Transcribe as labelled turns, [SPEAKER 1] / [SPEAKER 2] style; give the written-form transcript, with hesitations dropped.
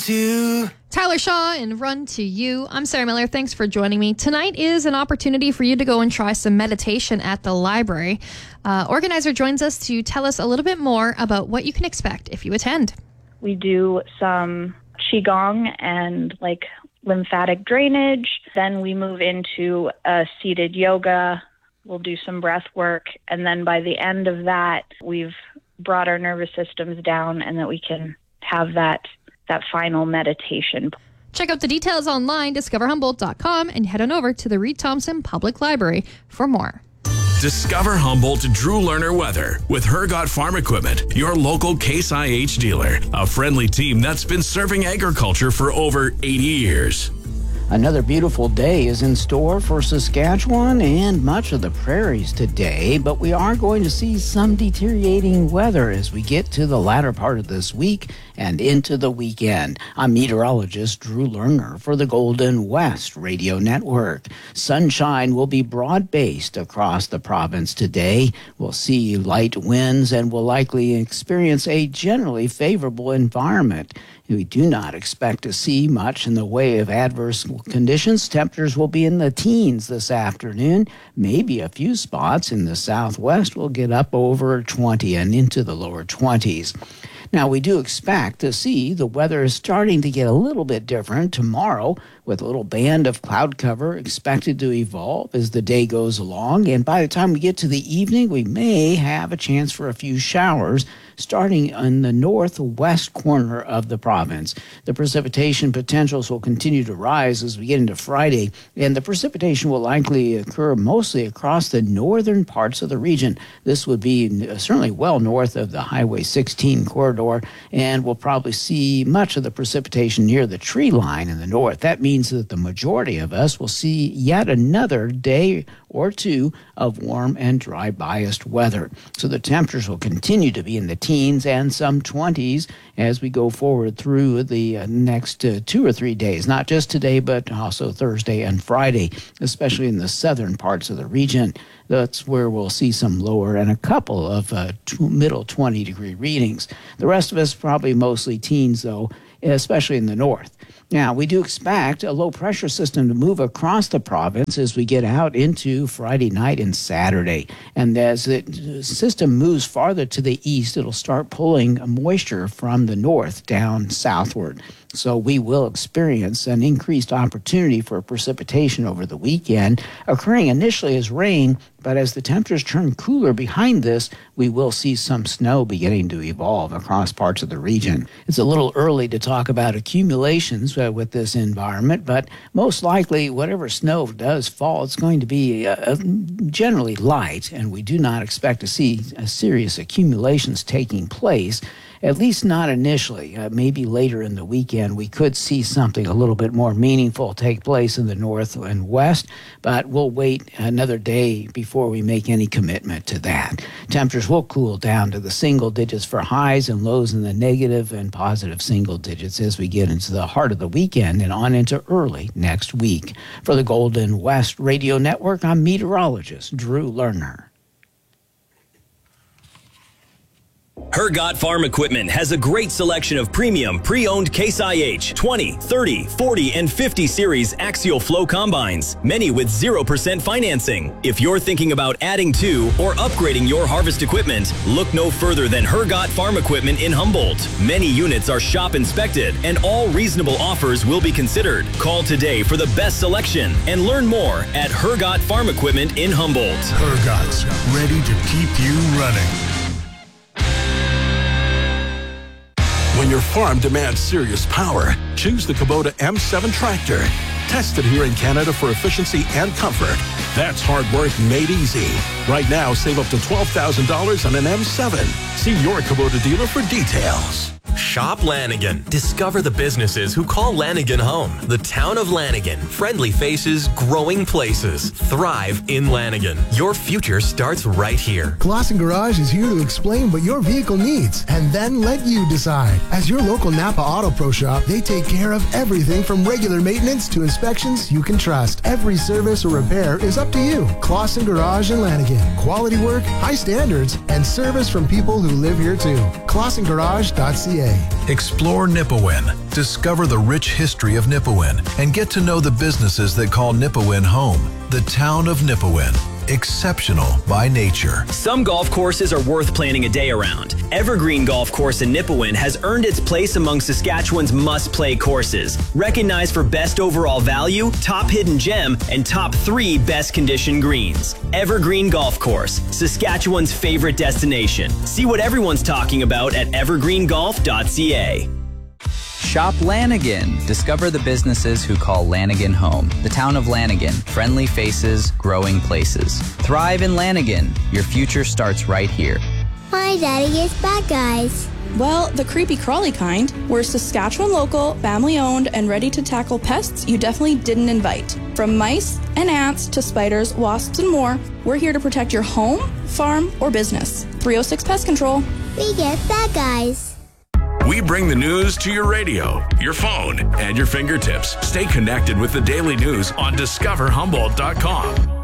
[SPEAKER 1] to...
[SPEAKER 2] Tyler Shaw and Run to You. I'm Sarah Miller. Thanks for joining me. Tonight is an opportunity for you to go and try some meditation at the library. Organizer joins us to tell us a little bit more about what you can expect if you attend.
[SPEAKER 3] We do some Qigong and lymphatic drainage. Then we move into a seated yoga. We'll do some breath work. And then by the end of that, we've brought our nervous systems down and that we can have that final meditation.
[SPEAKER 2] Check out the details online, discoverhumboldt.com, and head on over to the Reed Thompson Public Library for more.
[SPEAKER 4] Discover Humboldt Drew Lerner weather with Hergot Farm Equipment, your local Case IH dealer. A friendly team that's been serving agriculture for over 80 years.
[SPEAKER 5] Another beautiful day is in store for Saskatchewan and much of the prairies today, but we are going to see some deteriorating weather as we get to the latter part of this week and into the weekend. I'm meteorologist Drew Lerner for the Golden West Radio Network. Sunshine will be broad-based across the province today. We'll see light winds and will likely experience a generally favorable environment. We do not expect to see much in the way of adverse conditions. Temperatures will be in the teens this afternoon. Maybe a few spots in the southwest will get up over 20 and into the lower 20s. Now, we do expect to see the weather is starting to get a little bit different tomorrow, with a little band of cloud cover expected to evolve as the day goes along. And by the time we get to the evening, we may have a chance for a few showers starting in the northwest corner of the province. The precipitation potentials will continue to rise as we get into Friday, and the precipitation will likely occur mostly across the northern parts of the region. This would be certainly well north of the Highway 16 corridor, and we'll probably see much of the precipitation near the tree line in the north. That means that the majority of us will see yet another day or two of warm and dry biased weather. So the temperatures will continue to be in the teens and some 20s as we go forward through the next 2 or 3 days, not just today, but also Thursday and Friday, especially in the southern parts of the region. That's where we'll see some lower and a couple of middle 20-degree readings. The rest of us probably mostly teens, though, especially in the north. Now, we do expect a low-pressure system to move across the province as we get out into Friday night and Saturday. And as the system moves farther to the east, it'll start pulling moisture from the north down southward. So we will experience an increased opportunity for precipitation over the weekend, occurring initially as rain, but as the temperatures turn cooler behind this, we will see some snow beginning to evolve across parts of the region. It's a little early to talk about accumulations with this environment, but most likely whatever snow does fall, it's going to be generally light, and we do not expect to see serious accumulations taking place. At least not initially. Maybe later in the weekend we could see something a little bit more meaningful take place in the north and west, but we'll wait another day before we make any commitment to that. Temperatures will cool down to the single digits for highs and lows in the negative and positive single digits as we get into the heart of the weekend and on into early next week. For the Golden West Radio Network, I'm meteorologist Drew Lerner.
[SPEAKER 6] Hergot Farm Equipment has a great selection of premium pre-owned Case IH 20, 30, 40, and 50 series axial flow combines, many with 0% financing. If you're thinking about adding to or upgrading your harvest equipment, look no further than Hergot Farm Equipment in Humboldt. Many units are shop inspected and all reasonable offers will be considered. Call today for the best selection and learn more at Hergot Farm Equipment in Humboldt.
[SPEAKER 1] Hergot's ready to keep you running. When your farm demands serious power, choose the Kubota M7 tractor. Tested here in Canada for efficiency and comfort. That's hard work made easy. Right now, save up to $12,000 on an M7. See your Kubota dealer for details.
[SPEAKER 7] Shop Lanigan. Discover the businesses who call Lanigan home. The town of Lanigan. Friendly faces, growing places. Thrive in Lanigan. Your future starts right here.
[SPEAKER 8] Clausen Garage is here to explain what your vehicle needs and then let you decide. As your local Napa Auto Pro shop, they take care of everything from regular maintenance to inspections you can trust. Every service or repair is up to you. Clausen Garage in Lanigan. Quality work, high standards, and service from people who live here too. ClausenGarage.ca.
[SPEAKER 9] Explore Nipawin. Discover the rich history of Nipawin and get to know the businesses that call Nipawin home. The town of Nipawin. Exceptional by nature.
[SPEAKER 6] Some golf courses are worth planning a day around. Evergreen Golf Course in Nipawin has earned its place among Saskatchewan's must-play courses. Recognized for best overall value, top hidden gem, and top 3 best condition greens. Evergreen Golf Course, Saskatchewan's favorite destination. See what everyone's talking about at evergreengolf.ca.
[SPEAKER 10] Shop Lanigan. Discover the businesses who call Lanigan home. The town of Lanigan. Friendly faces, growing places. Thrive in Lanigan. Your future starts right here.
[SPEAKER 11] My daddy is bad guys.
[SPEAKER 12] Well, the creepy crawly kind. We're Saskatchewan local, family owned, and ready to tackle pests you definitely didn't invite. From mice and ants to spiders, wasps, and more, we're here to protect your home, farm, or business. 306 Pest Control.
[SPEAKER 11] We get bad guys.
[SPEAKER 4] We bring the news to your radio, your phone, and your fingertips. Stay connected with the daily news on discoverhumboldt.com.